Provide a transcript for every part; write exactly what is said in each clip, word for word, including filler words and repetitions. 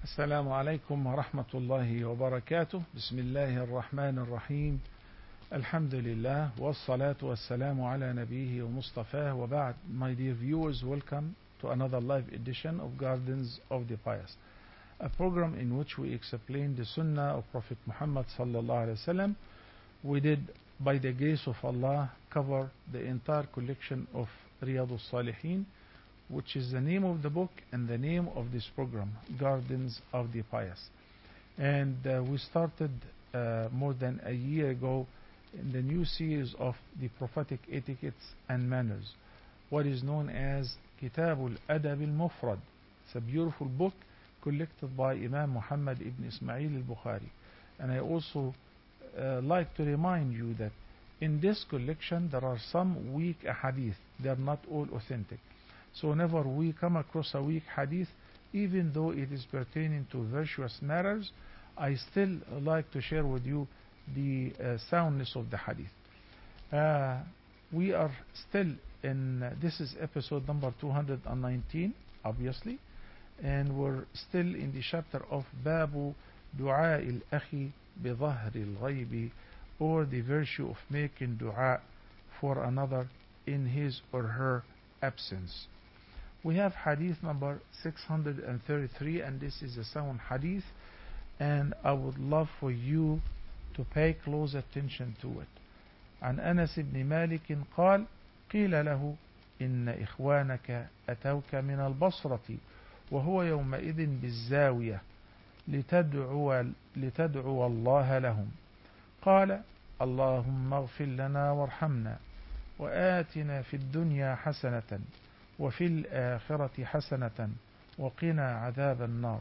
السلام عليكم ورحمة الله وبركاته. بسم الله الرحمن الرحيم. الحمد لله والصلاة والسلام على نبيه ومصطفاه وبعد. My dear viewers, welcome to another live edition of Gardens of the Pious, a program in which we explain the Sunnah of Prophet Muhammad sallallahu alaihi wasallam. We did, by the grace of Allah, cover the entire collection of Riyadh al-Salihin, which is the name of the book and the name of this program, Gardens of the Pious. And uh, we started uh, more than a year ago in the new series of the prophetic etiquettes and manners, what is known as Kitab al-Adab al-Mufrad. It's a beautiful book collected by Imam Muhammad ibn Ismail al-Bukhari. And I also uh, like to remind you that in this collection there are some weak hadith. They are not all authentic. So whenever we come across a weak hadith, even though it is pertaining to virtuous matters, I still like to share with you the uh, soundness of the hadith. Uh, we are still in, uh, this is episode number two hundred nineteen, obviously, and we're still in the chapter of Babu Du'a al-Akhi bi-Dhahr al-Ghaybi, or the virtue of making dua for another in his or her absence. We have hadith number six hundred thirty-three, and this is a sound hadith, and I would love for you to pay close attention to it. عن أنس بن مالك قال قيل له إن إخوانك أتوك من البصرة وهو يومئذ بالزاوية لتدعو, لتدعو الله لهم قال اللهم اغفر لنا وارحمنا وآتنا في الدنيا حسنة وفي الآخرة حسنة وقنا عذاب النار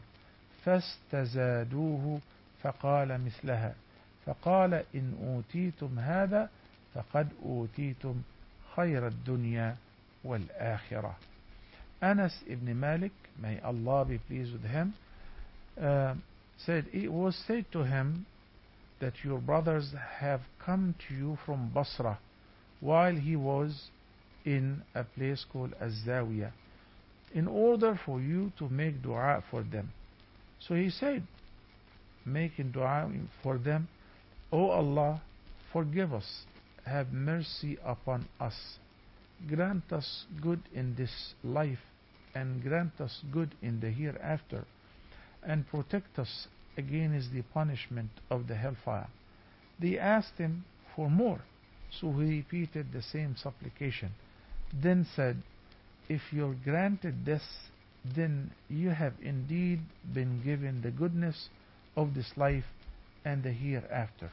فاستزادوه فقال مثلها فقال إن أوتيتم هذا فقد أوتيتم خير الدنيا والآخرة. Anas ibn Malik, may Allah be pleased with him, uh, said it was said to him that your brothers have come to you from Basra while he was in a place called Az-Zawiyah in order for you to make dua for them. So he said, making dua for them, O Allah, forgive us, have mercy upon us, grant us good in this life and grant us good in the hereafter, and protect us against the punishment of the hellfire. They asked him for more, so he repeated the same supplication, then said, if you're granted this, then you have indeed been given the goodness of this life and the hereafter.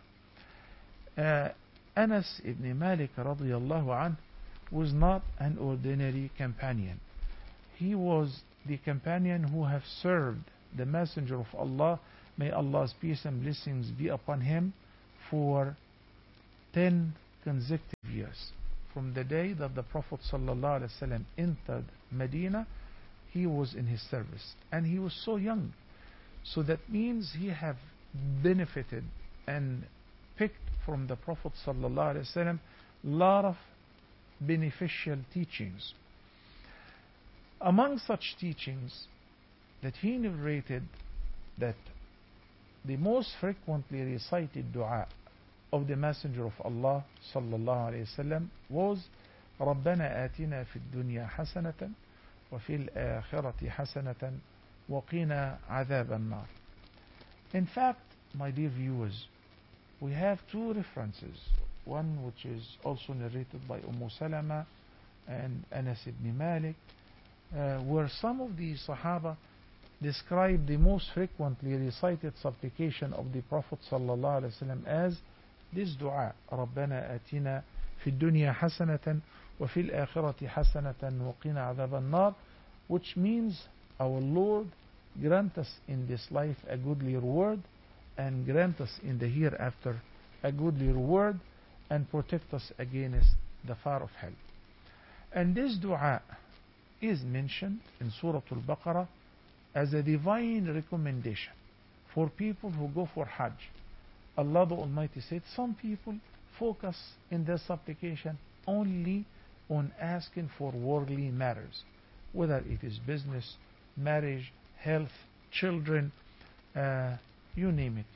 Uh, Anas ibn Malik radiyallahu anh was not an ordinary companion. He was the companion who have served the Messenger of Allah, may Allah's peace and blessings be upon him, for ten consecutive years. From the day that the Prophet ﷺ entered Medina, he was in his service, and he was so young. So that means he have benefited and picked from the Prophet ﷺ a lot of beneficial teachings. Among such teachings that he narrated, that the most frequently recited dua of the Messenger of Allah sallallahu alayhi wasallam was ربنا آتنا في الدنيا حسنة وفي الآخرة حسنة وقنا عذاب النار. In fact, my dear viewers, we have two references, one which is also narrated by Umm Salama and Anas ibn Malik, uh, where some of the Sahaba describe the most frequently recited supplication of the Prophet sallallahu alayhi wasallam as this dua, ربنا آتنا في الدنيا حسنة وفي الآخرة حسنة وقنا عذاب النار, which means, our Lord, grant us in this life a goodly reward and grant us in the hereafter a goodly reward and protect us against the fire of hell. And this dua is mentioned in Surah Al-Baqarah as a divine recommendation for people who go for Hajj. Allah the Almighty said some people focus in their supplication only on asking for worldly matters, whether it is business, marriage, health, children, uh, you name it.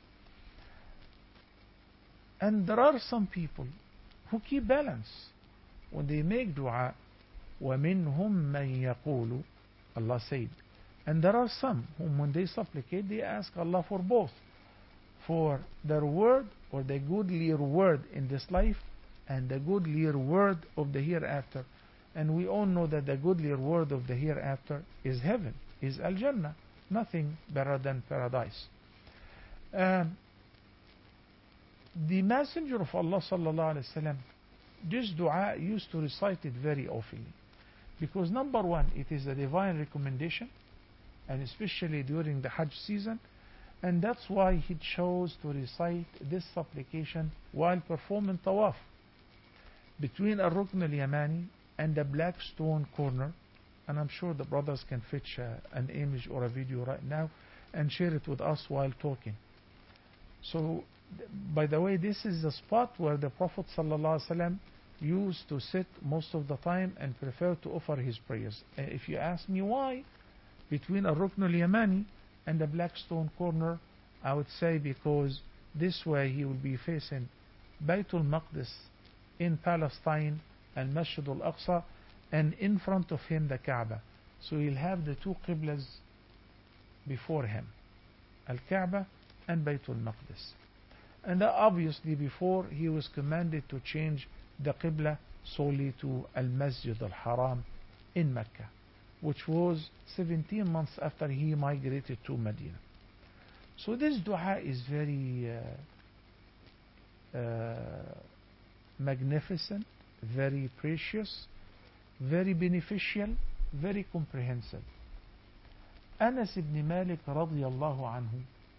And there are some people who keep balance. When they make dua, وَمِنْهُمْ مَنْ يَقُولُ, Allah said. And there are some whom when they supplicate, they ask Allah for both. For the reward or the goodly reward in this life and the goodly reward of the hereafter. And we all know that the goodly reward of the hereafter is heaven, is Al-Jannah. Nothing better than paradise. Um, the Messenger of Allah sallallahu alaihi wasallam, this dua used to recite it very often. Because number one, it is a divine recommendation, and especially during the Hajj season, and that's why he chose to recite this supplication while performing tawaf between Al-Rukn Al-Yamani and the black stone corner. And I'm sure the brothers can fetch uh, an image or a video right now and share it with us while talking. So, by the way, this is the spot where the Prophet ﷺ used to sit most of the time and prefer to offer his prayers. Uh, if you ask me why, between Al-Rukn Al-Yamani and the black stone corner, I would say because this way he will be facing Baytul Maqdis in Palestine and Masjid al-Aqsa, and in front of him the Kaaba. So he'll have the two Qiblas before him, Al-Kaaba and Baytul Maqdis. And obviously before he was commanded to change the Qibla solely to Al-Masjid al-Haram in Mecca, which was seventeen months after he migrated to Medina. So this dua is very uh, uh, magnificent, very precious, very beneficial, very comprehensive. Anas ibn Malik radiyallahu anhu,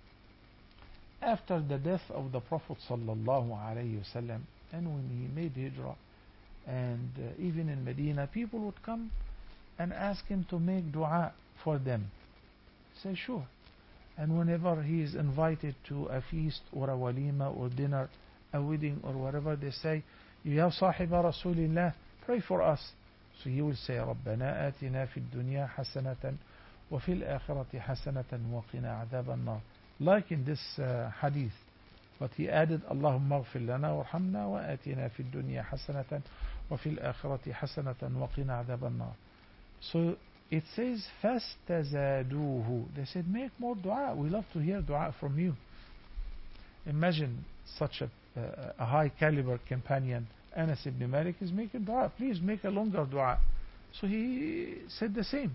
after the death of the Prophet sallallahu alayhi wasallam, and when he made hijrah, and uh, even in Medina, people would come and ask him to make dua for them. Say sure. And whenever he is invited to a feast or a walima or dinner, a wedding or whatever, they say, Ya sahiba Rasulillah, pray for us. So he will say, رَبَّنَا آتِنَا فِي الدُّنْيا حَسَنَةً وَفِي الْآخِرَةِ حَسَنَةً وَقِنَا عَذَابَ النَّارِ. Like in this uh, hadith. But he added, اللهم اغفر لنا وارحمنا وآتنا في الدنيا حسنة وفي الآخرة حسنة وقنا عذاب النار. So it says فَاسْتَزَادُوهُ. They said, make more dua. We love to hear dua from you. Imagine such a, uh, a high caliber companion, Anas ibn Malik, is making dua. Please make a longer dua. So he said the same.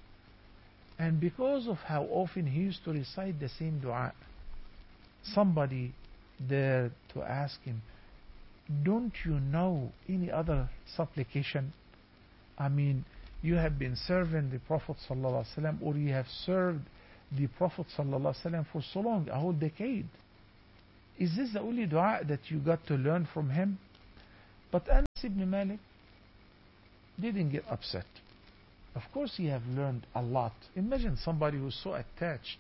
And because of how often he used to recite the same dua, somebody there to ask him, don't you know any other supplication? I mean, you have been serving the Prophet ﷺ, or you have served the Prophet ﷺ for so long, a whole decade. Is this the only dua that you got to learn from him? But Anas ibn Malik didn't get upset. Of course he have learned a lot. Imagine somebody who's so attached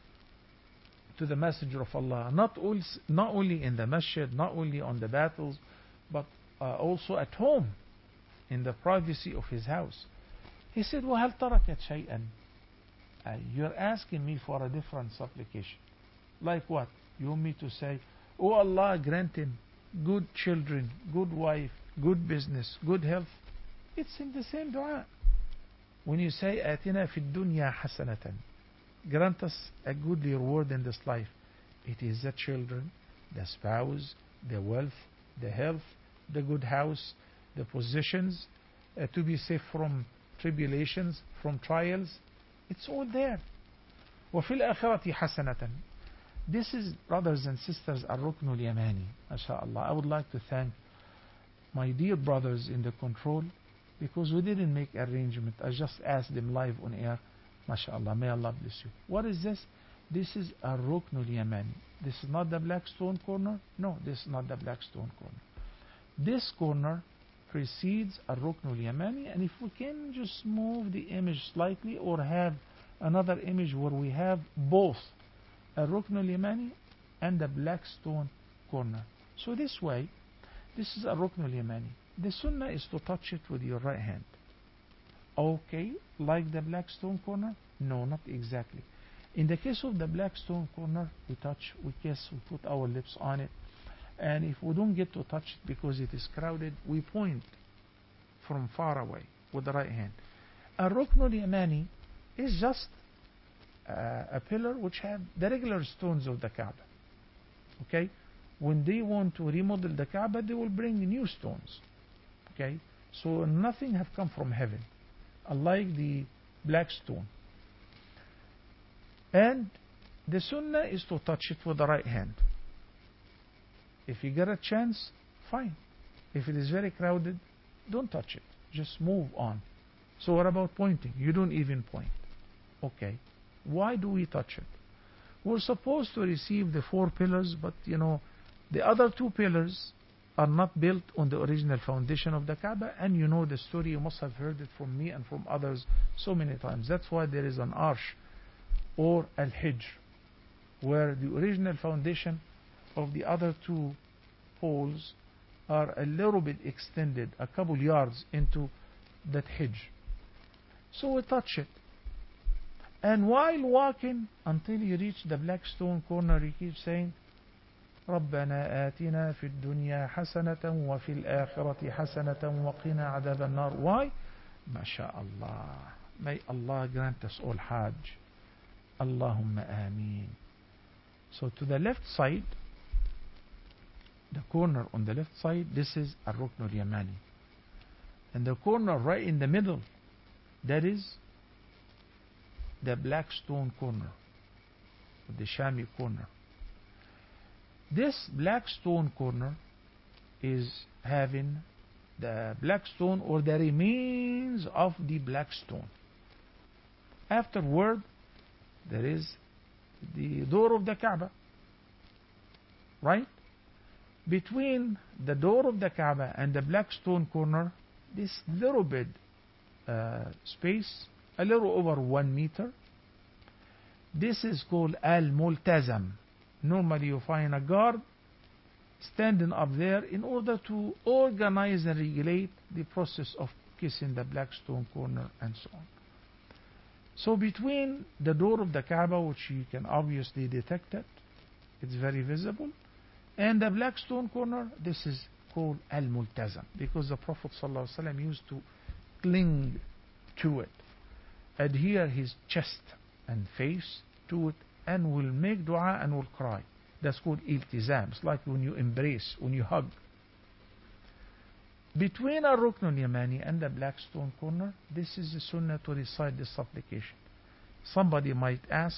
to the Messenger of Allah, not, also, not only in the masjid, not only on the battles, but uh, also at home, in the privacy of his house. He said, وَهَلْ تَرَكَتْ شَيْئًا? uh, You're asking me for a different supplication. Like what? You want me to say, oh Allah, grant him good children, good wife, good business, good health? It's in the same dua. When you say, آتنا في الدنيا حسنة, grant us a goodly reward in this life, it is the children, the spouse, the wealth, the health, the good house, the possessions, uh, to be safe from tribulations, from trials. It's all there. وفي الآخرة حسنة. This is, brothers and sisters, Al-Rukn Al-Yamani. MashaAllah. I would like to thank my dear brothers in the control, because we didn't make arrangement. I just asked them live on air. MashaAllah. May Allah bless you. What is this? This is Al-Rukn Al-Yamani. This is not the black stone corner. No, this is not the black stone corner. This corner precedes Al-Rukn Al-Yamani, and if we can just move the image slightly, or have another image where we have both Al-Rukn Al-Yamani and the black stone corner. So this way, this is Al-Rukn Al-Yamani. The sunnah is to touch it with your right hand. Okay, like the black stone corner? No, not exactly. In the case of the black stone corner, we touch, we kiss, we put our lips on it. And if we don't get to touch it because it is crowded, we point from far away with the right hand. A Rukn al-Yamani is just uh, a pillar which have the regular stones of the Kaaba. Okay? When they want to remodel the Kaaba, they will bring new stones. Okay? So nothing have come from heaven, unlike the black stone. And the sunnah is to touch it with the right hand. If you get a chance, fine. If it is very crowded, don't touch it. Just move on. So what about pointing? You don't even point. Okay. Why do we touch it? We're supposed to receive the four pillars, but you know, the other two pillars are not built on the original foundation of the Kaaba, and you know the story. You must have heard it from me and from others so many times. That's why there is an arch or al-Hijr, where the original foundation of the other two poles are a little bit extended, a couple yards into that Hijr. So we touch it. And while walking until you reach the black stone corner, you keep saying, ربنا آتنا في الدنيا حسنة وفي الآخرة حسنة وقنا عذاب النار. Why? MashaAllah. May Allah grant us all Hajj. Allahumma ameen. So to the left side, the corner on the left side, this is Ar-Rukn al-Yamani. And the corner right in the middle, that is the black stone corner, the Shami corner. This black stone corner is having the black stone or the remains of the black stone. Afterward, there is the door of the Kaaba, right? Between the door of the Kaaba and the black stone corner, this little bit uh, space, a little over one meter. This is called Al-Multazam. Normally you find a guard standing up there in order to organize and regulate the process of kissing the black stone corner and so on. So between the door of the Kaaba, which you can obviously detect it, it's very visible, and the black stone corner, this is called Al-Multazam, because the Prophet ﷺ used to cling to it, adhere his chest and face to it, and will make dua and will cry. That's called iltizam. It's like when you embrace, when you hug. Between our Rukn al-Yamani and the black stone corner, this is the sunnah to recite this supplication. Somebody might ask,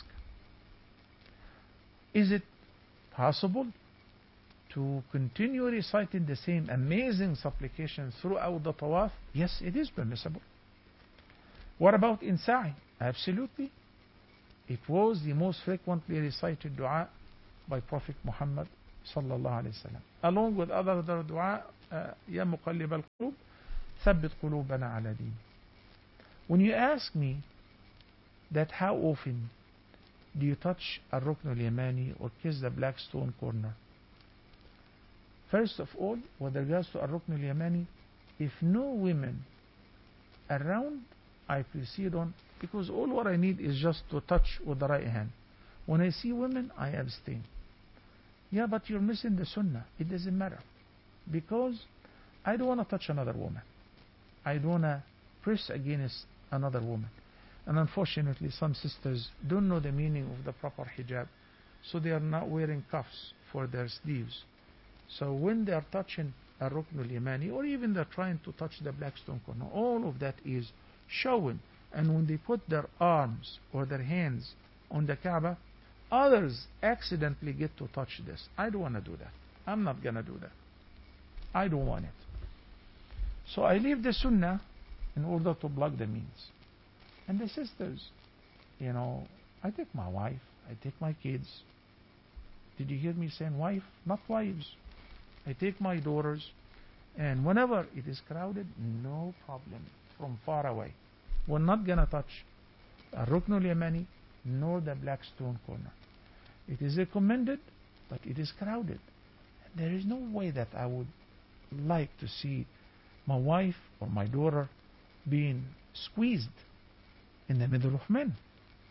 is it possible to continue reciting the same amazing supplication throughout the tawaf? Yes, it is permissible. What about in sa'i? Absolutely. It was the most frequently recited dua by Prophet Muhammad sallallahu alaihi wasallam, along with other dua, Ya muqallib al-qulub, thabbit qulubana ala din. When you ask me that how often do you touch a Rukn al-Yamani or kiss the black stone corner? First of all, with regards to a Rukn al-Yamani, if no women around, I proceed on, because all what I need is just to touch with the right hand. When I see women, I abstain. Yeah, but you're missing the sunnah. It doesn't matter. Because I don't want to touch another woman. I don't want to press against another woman. And unfortunately, some sisters don't know the meaning of the proper hijab. So they are not wearing cuffs for their sleeves. So when they are touching a Rukn al-Yamani, or even they're trying to touch the black stone corner, all of that is showing. And when they put their arms or their hands on the Kaaba, others accidentally get to touch this. I don't want to do that. I'm not going to do that. I don't want it. So I leave the sunnah in order to block the means. And the sisters, you know, I take my wife, I take my kids. Did you hear me saying wife? Not wives. I take my daughters, and whenever it is crowded, no problem, from far away. We're not going to touch a Rukn al-Yamani nor the black stone corner. It is recommended, but it is crowded. There is no way that I would like to see my wife or my daughter being squeezed in the middle of men.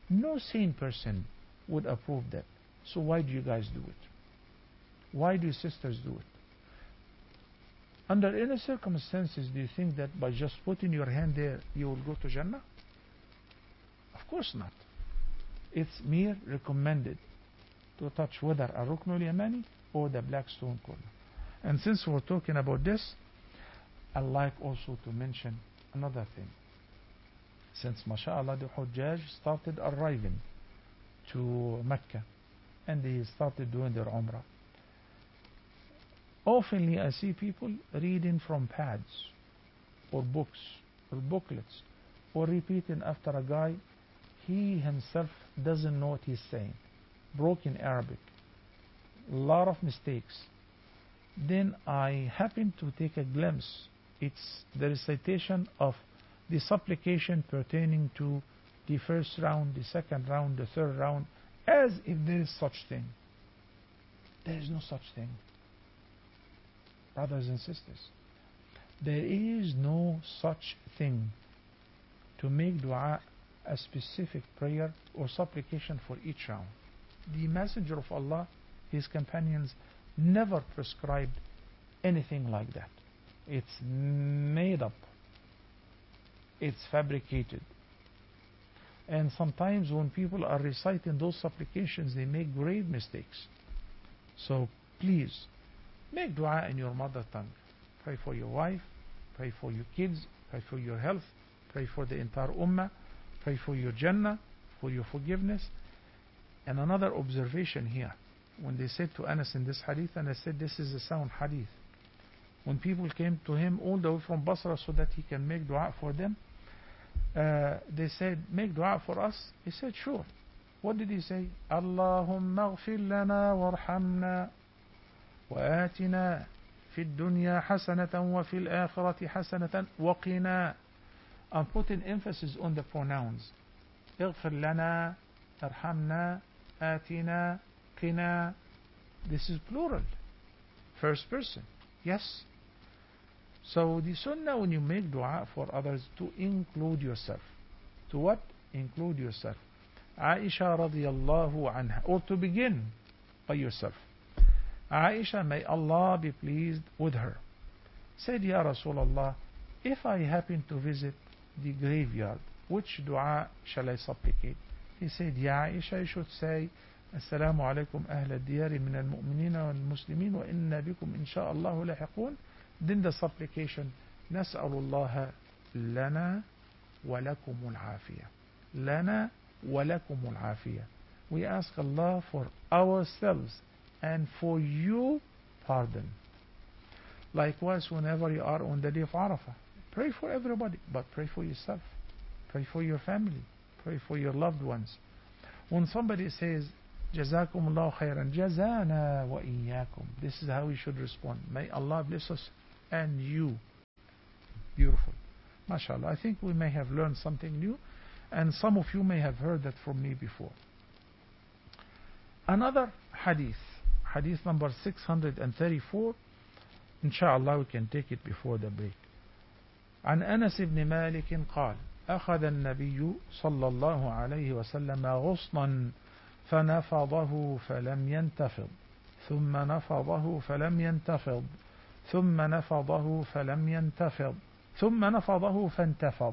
No sane person would approve that. So why do you guys do it? Why do sisters do it? Under any circumstances do you think that by just putting your hand there you will go to Jannah? Of course not. It's mere recommended to touch whether a Ruknul Yamani or the black stone corner. And since we're talking about this, I'd like also to mention another thing. Since mashallah the Hujjaj started arriving to Mecca and they started doing their Umrah, oftenly I see people reading from pads or books or booklets or repeating after a guy. He himself doesn't know what he's saying. Broken Arabic. A lot of mistakes. Then I happen to take a glimpse. It's the recitation of the supplication pertaining to the first round, the second round, the third round, as if there is such thing. There is no such thing. Brothers and sisters, there is no such thing to make dua a specific prayer or supplication for each round. The Messenger of Allah, his companions, never prescribed anything like that. It's made up. It's fabricated. And sometimes when people are reciting those supplications, they make grave mistakes. So please, make dua in your mother tongue. Pray for your wife, pray for your kids, pray for your health, pray for the entire ummah, pray for your Jannah, for your forgiveness. And another observation here, when they said to Anas in this hadith, and I said this is a sound hadith, when people came to him all the way from Basra so that he can make dua for them, uh, they said, make dua for us. He said, sure. What did he say? Allahumma ghfir lana warhamna وآتنا في الدنيا حسنة وفي الآخرة حسنة وقنا. I'm putting emphasis on the pronouns. اغفر لنا, ارحمنا, آتنا, قنا. This is plural. First person. Yes. So the sunnah when you make dua for others to include yourself. To what? Include yourself. Aisha radiallahu anha. Or to begin by yourself. Aisha, may Allah be pleased with her, said, Ya Rasulullah, if I happen to visit the graveyard, which dua shall I supplicate? He said, Ya Aisha, you should say, Assalamu alaikum ahla diyari min al-mu'minina wal-muslimin wa inna bikum insha'Allahu lahiqun. Then the supplication, Nas'alullaha lana wa lakumul afiyah. Lana wa lakumul afiyah. We ask Allah for ourselves and for you pardon. Likewise, whenever you are on the day of Arafah, pray for everybody, but pray for yourself. Pray for your family. Pray for your loved ones. When somebody says, Jazakumullahu khairan, Jazana wa iyyakum, this is how we should respond. May Allah bless us and you. Beautiful. MashaAllah. I think we may have learned something new, and some of you may have heard that from me before. Another hadith. Hadith number six hundred thirty-four. Inshallah we can take it before the break. عن أنس بن مالك قال أخذ النبي صلى الله عليه وسلم غصنا فنفضه فلم ينتفض ثم نفضه فلم ينتفض ثم نفضه فلم ينتفض ثم نفضه فانتفض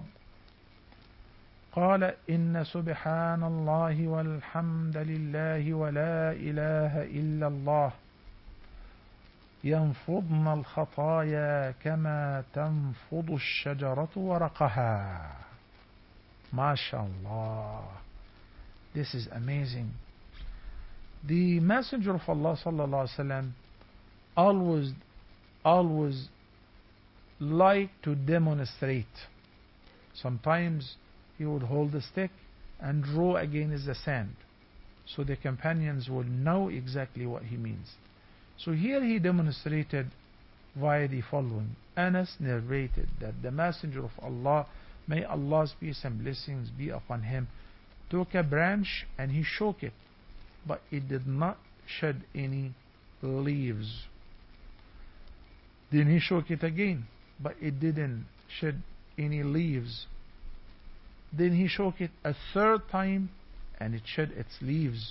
قال إن سبحان الله والحمد لله ولا إله إلا الله ينفضن الخطايا كما تنفض الشجرة ورقها. MashaAllah. This is amazing. The Messenger of Allah sallallahu alaihi wasallam always, always like to demonstrate. Sometimes he would hold a stick and draw against the sand, so the companions would know exactly what he means. So here he demonstrated via the following. Anas narrated that the Messenger of Allah, may Allah's peace and blessings be upon him, took a branch and he shook it, but it did not shed any leaves. Then he shook it again, but it didn't shed any leaves. Then he shook it a third time and it shed its leaves.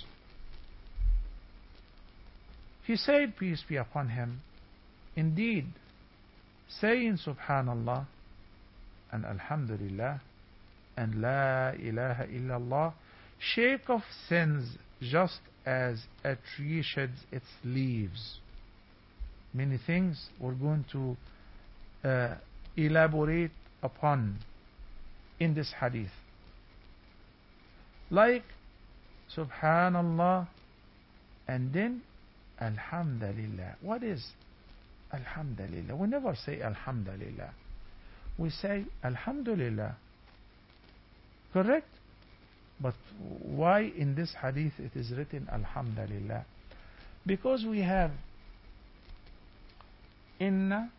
He said, peace be upon him, indeed, saying Subhanallah and Alhamdulillah and La ilaha illallah shake off sins just as a tree sheds its leaves. Many things we're going to uh, elaborate upon in this hadith. Like Subhanallah and then Alhamdulillah. What is Alhamdulillah? We never say Alhamdulillah. We say Alhamdulillah. Correct? But why in this hadith it is written Alhamdulillah? Because we have Inna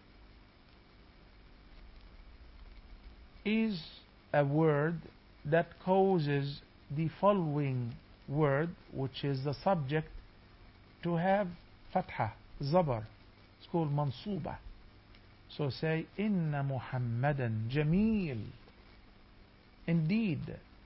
is a word that causes the following word, which is the subject, to have fatha, zabar. It's called mansuba. So say Inna Muhammadan Jameel. Indeed,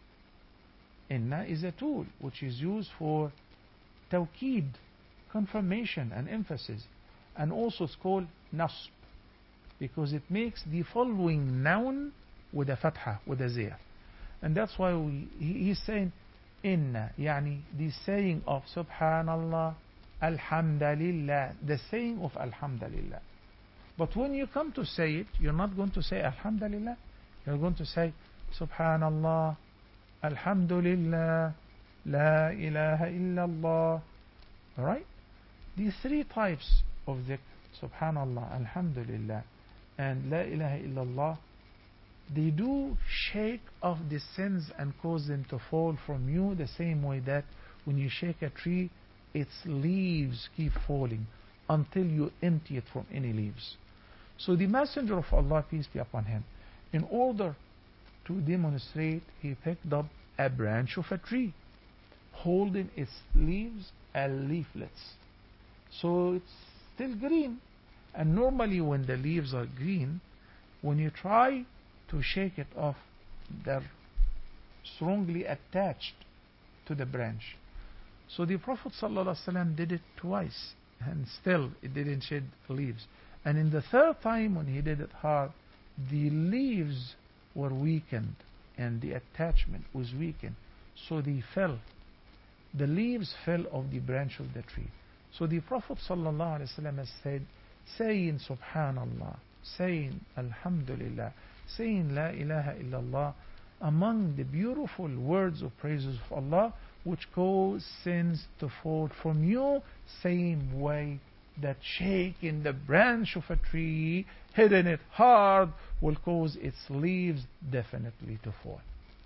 Inna is a tool which is used for tawkeed, confirmation and emphasis. And also it's called nasb, because it makes the following noun with a fatha, with a zir. And that's why we, he, he's saying Inna, yani the saying of Subhanallah, Alhamdulillah, the saying of Alhamdulillah. But when you come to say it, you're not going to say Alhamdulillah. You're going to say Subhanallah, Alhamdulillah, La ilaha illallah. Alright? These three types of dhikr, Subhanallah, Alhamdulillah, and La ilaha illallah, they do shake off the sins and cause them to fall from you the same way that when you shake a tree, its leaves keep falling until you empty it from any leaves. So the Messenger of Allah, peace be upon him, in order to demonstrate, he picked up a branch of a tree, holding its leaves and leaflets. So it's still green. And normally when the leaves are green, when you try to shake it off, they're strongly attached to the branch. So the Prophet ﷺ did it twice, and still it didn't shed leaves. And in the third time when he did it hard, the leaves were weakened and the attachment was weakened. So they fell. The leaves fell off the branch of the tree. So the Prophet ﷺ said, saying Subhanallah, saying Alhamdulillah, saying La ilaha illallah, among the beautiful words of praises of Allah, which cause sins to fall from you, same way that shaking the branch of a tree, hitting it hard, will cause its leaves definitely to fall.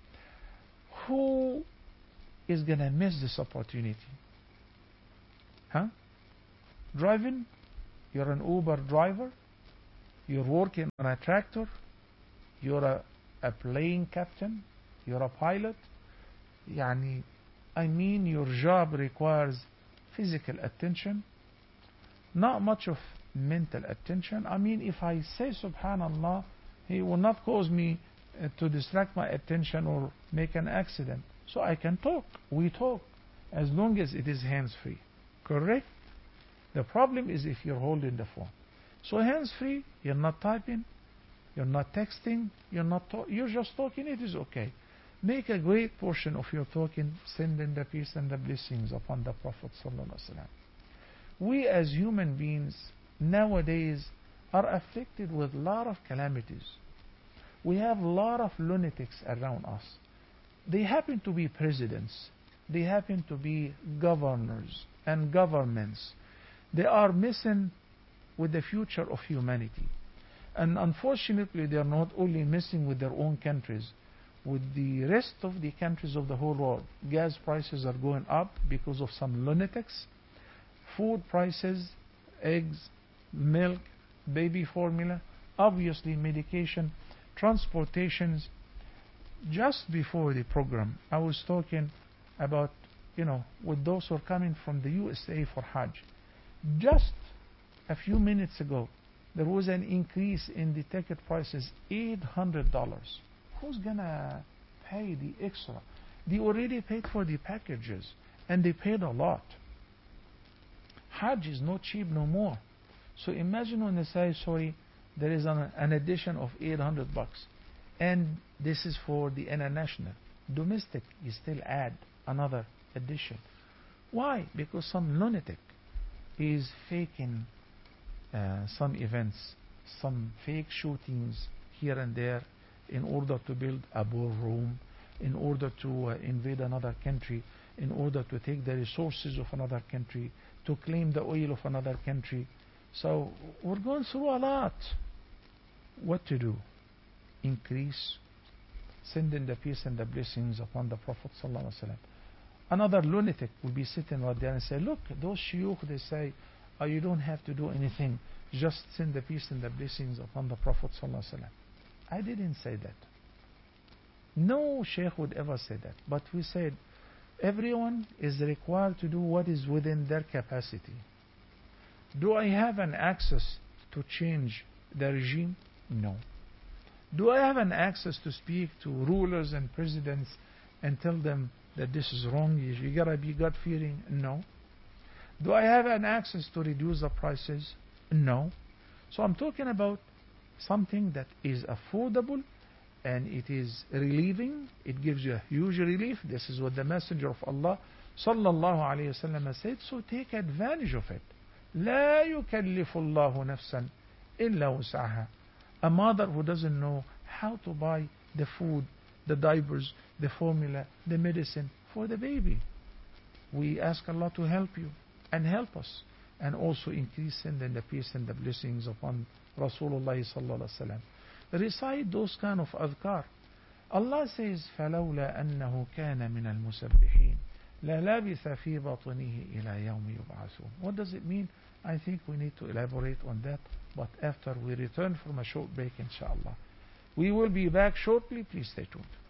Who is going to miss this opportunity? Huh? Driving? You're an Uber driver? You're working on a tractor? You're a, a plane captain? You're a pilot? Yani, I mean your job requires physical attention, not much of mental attention. I mean, if I say Subhanallah, he will not cause me uh, to distract my attention or make an accident. So I can talk. We talk as long as it is hands-free. Correct? The problem is if you're holding the phone. So hands-free, you're not typing, you're not texting, you're not talk you're just talking, it is okay. Make a great portion of your talking, sending the peace and the blessings upon the Prophet ﷺ. We as human beings nowadays are afflicted with a lot of calamities. We have a lot of lunatics around us. They happen to be presidents. They happen to be governors and governments. They are messing with the future of humanity. And unfortunately, they are not only messing with their own countries, with the rest of the countries of the whole world. Gas prices are going up because of some lunatics. Food prices, eggs, milk, baby formula, obviously medication, transportations. Just before the program, I was talking about, you know, with those who are coming from the U S A for Hajj. Just a few minutes ago, there was an increase in the ticket prices, eight hundred dollars. Who's gonna pay the extra? They already paid for the packages, and they paid a lot. Hajj is not cheap no more. So imagine when they say, sorry, there is an, an addition of eight hundred bucks, and this is for the international. Domestic, you still add another addition. Why? Because some lunatic is faking uh, some events, some fake shootings here and there in order to build a ballroom, in order to uh, invade another country, in order to take the resources of another country, to claim the oil of another country. So we're going through a lot. What to do? Increase, send in the peace and the blessings upon the Prophet ﷺ. Another lunatic will be sitting right there and say, look, those shuyukh, they say, oh, you don't have to do anything, just send the peace and the blessings upon the Prophet ﷺ. I didn't say that. No sheikh would ever say that. But we said, everyone is required to do what is within their capacity. Do I have an access to change the regime? No. Do I have an access to speak to rulers and presidents and tell them that this is wrong, you, you gotta be God-fearing? No. Do I have an access to reduce the prices? No. So I'm talking about something that is affordable and it is relieving, it gives you a huge relief. This is what the Messenger of Allah sallallahu alayhi wasallam said, so take advantage of it. لا يكلف الله نفسا إلا وسعها. A mother who doesn't know how to buy the food, the diapers, the formula, the medicine for the baby. We ask Allah to help you and help us, and also increase in the peace and the blessings upon Rasulullah sallallahu alaihi wasallam. Recite those kind of adhkar. Allah says, فَلَوْلَا أَنَّهُ كَانَ مِنَ الْمُسَبِّحِينَ لَلَبِثَ فِي بَطْنِهِ إِلَى يَوْمِ يُبْعَثُونَ. What does it mean? I think we need to elaborate on that, but after we return from a short break, inshallah. We will be back shortly. Please stay tuned.